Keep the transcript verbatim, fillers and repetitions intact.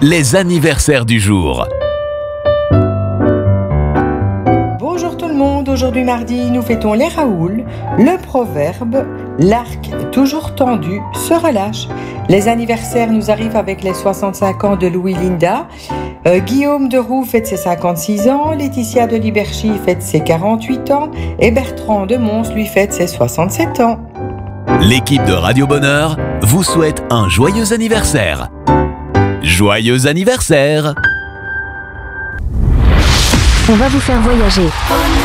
les anniversaires du jour. Bonjour tout le monde, aujourd'hui mardi, nous fêtons les Raoul. Le proverbe « L'arc toujours tendu se relâche ». Les anniversaires nous arrivent avec les soixante-cinq ans de Louis Linda. Euh, Guillaume de Roux fête ses cinquante-six ans, Laetitia de Liberchy fête ses quarante-huit ans et Bertrand de Mons lui fête ses soixante-sept ans. L'équipe de Radio Bonheur vous souhaite un joyeux anniversaire. Joyeux anniversaire! On va vous faire voyager.